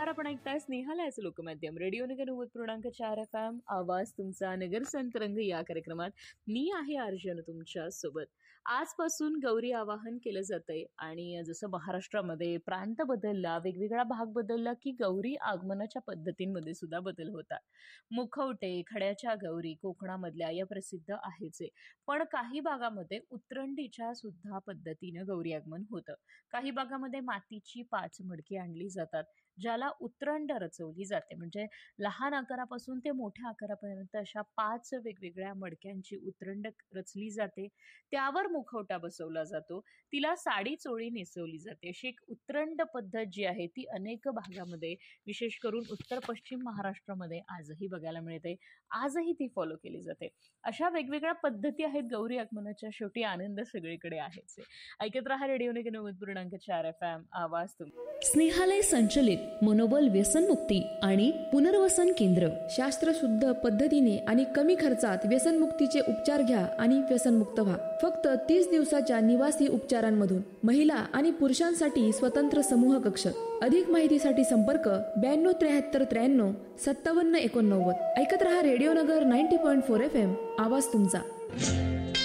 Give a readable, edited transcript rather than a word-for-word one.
नमस्कार. आपण ऐकताय स्नेहालयाच लोकमाध्यम रेडिओ नगर 90.4 FM. आवाज तुमचा नगर संतरंग या कार्यक्रमात मी आहे अर्जुन तुमच्या सोबत. आजपासून गौरी आवाहन केलं जातंय आणि जसं महाराष्ट्रामध्ये प्रांत बदलला, वेगवेगळा भाग बदलला की गौरी आगमनाच्या पद्धतींमध्ये सुद्धा बदल होतात. मुखवटे, खड्याच्या गौरी कोकणामधल्या या प्रसिद्ध आहेच आहे. पण काही भागामध्ये उतरंडीच्या सुद्धा पद्धतीनं गौरी आगमन होतं. काही भागामध्ये मातीची 5 मडकी आणली जातात, ज्याला उतरंड रचवली जाते. म्हणजे लहान आकारापासून ते मोठ्या आकारापर्यंत अशा 5 वेगवेगळ्या मडक्यांची उतरंड रचली जाते. त्यावर मुखवटा बसवला जातो. तिला साडी चोळी नेसवली जाते. अशी एक उतरंड पद्धत जी आहे ती अनेक भागामध्ये, विशेष करून उत्तर पश्चिम महाराष्ट्रामध्ये आजही बघायला मिळते. आजही ती फॉलो केली जाते. अशा वेगवेगळ्या पद्धती आहेत गौरी आगमनाच्या. शेवटी आनंद सगळीकडे आहेच आहे. ऐकत रहा रेडिओ नगर 90.4 FM. आवाज तुमचा. स्नेहालय संचलित मनोबल व्यसनमुक्ती आणि पुनर्वसन केंद्र. शास्त्रशुद्ध पद्धतीने आणि कमी खर्चात व्यसनमुक्तीचे उपचार घ्या आणि व्यसनमुक्त व्हा. फक्त 30 दिवसाच्या निवासी उपचारांमधून. महिला आणि पुरुषांसाठी स्वतंत्र समूह कक्ष. अधिक माहितीसाठी संपर्क 92 73 93 57 89. ऐकत रहा रेडिओ नगर 90.4 FM. आवाज तुमचा.